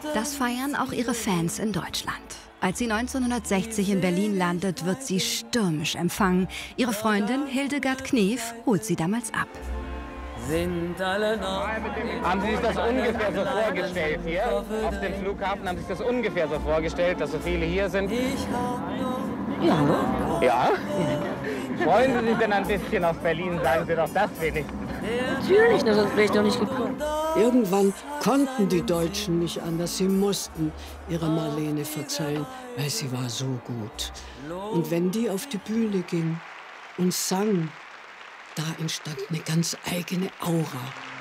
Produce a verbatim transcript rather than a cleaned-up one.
Das feiern auch ihre Fans in Deutschland. Als sie neunzehnhundertsechzig in Berlin landet, wird sie stürmisch empfangen. Ihre Freundin Hildegard Knef holt sie damals ab. Sind alle noch haben Sie sich das ungefähr so vorgestellt hier auf dem Flughafen? Haben Sie sich das ungefähr so vorgestellt, dass so viele hier sind? Ja. Ja? Freuen Sie sich denn ein bisschen auf Berlin? Sagen Sie doch das wenigstens. Natürlich, sonst wäre ich doch nicht gekommen. Irgendwann konnten die Deutschen nicht anders. Sie mussten ihrer Marlene verzeihen, weil sie war so gut. Und wenn die auf die Bühne ging und sang, da entstand eine ganz eigene Aura.